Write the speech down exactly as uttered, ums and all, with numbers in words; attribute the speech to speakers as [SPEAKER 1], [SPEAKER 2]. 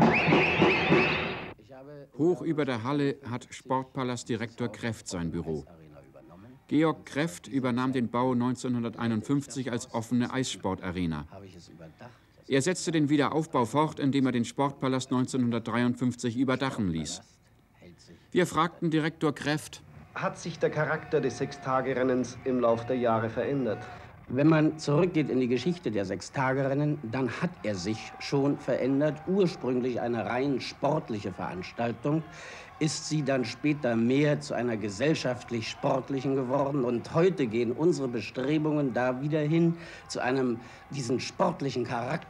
[SPEAKER 1] Hoch über der Halle hat Sportpalastdirektor Krefft sein Büro. Georg Krefft übernahm den Bau neunzehnhunderteinundfünfzig als offene Eissportarena. Er setzte den Wiederaufbau fort, indem er den Sportpalast neunzehnhundertdreiundfünfzig überdachen ließ. Wir fragten Direktor Krefft:
[SPEAKER 2] Hat sich der Charakter des Sechstagerennens im Lauf der Jahre verändert?
[SPEAKER 3] Wenn man zurückgeht in die Geschichte der Sechstagerennen, dann hat er sich schon verändert. Ursprünglich eine rein sportliche Veranstaltung, ist sie dann später mehr zu einer gesellschaftlich-sportlichen geworden. Und heute gehen unsere Bestrebungen da wieder hin, zu einem, diesen sportlichen Charakter